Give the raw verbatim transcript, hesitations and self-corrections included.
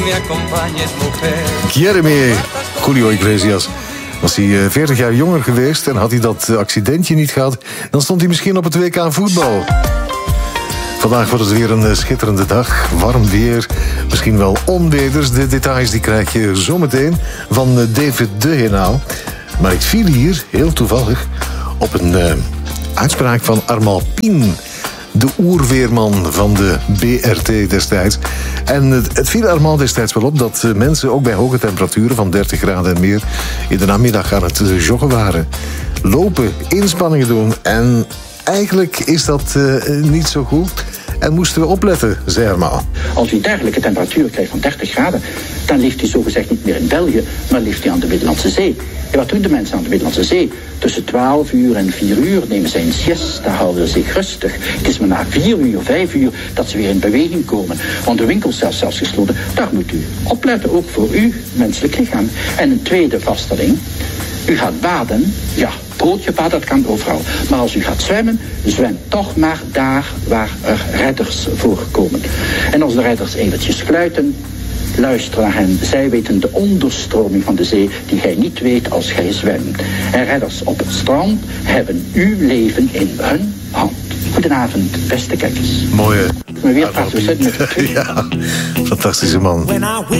Jeremy Julio Iglesias. Was hij veertig jaar jonger geweest en had hij dat accidentje niet gehad, dan stond hij misschien op het W K voetbal. Vandaag wordt het weer een schitterende dag. Warm weer, misschien wel onweders. De details die krijg je zometeen van David de Heenaal. Maar ik viel hier, heel toevallig, op een uh, uitspraak van Armand Pien, de oerweerman van de B R T destijds. En het, het viel Armand destijds wel op dat mensen ook bij hoge temperaturen van dertig graden en meer in de namiddag aan het joggen waren. Lopen, inspanningen doen. En eigenlijk is dat uh, niet zo goed. En moesten we opletten, zei Armand. Als u dergelijke temperaturen krijgt van dertig graden, dan leeft u zogezegd niet meer in België, maar leeft u aan de Middellandse Zee. En wat doen de mensen aan de Middellandse Zee? Tussen twaalf uur en vier uur nemen zij een siesta, houden zich rustig. Het is maar na vier uur, vijf uur dat ze weer in beweging komen. Want de winkels zijn zelfs gesloten. Daar moet u opletten, ook voor uw menselijk lichaam. En een tweede vaststelling. U gaat baden, ja, broodje dat kan overal. Maar als u gaat zwemmen, zwem toch maar daar waar er redders voorkomen. En als de redders eventjes fluiten, luister naar hen. Zij weten de onderstroming van de zee die gij niet weet als gij zwemt. En redders op het strand hebben uw leven in hun hand. Goedenavond, beste kijkers. Mooie. Maar weer praten we zitten met Ja, fantastische man.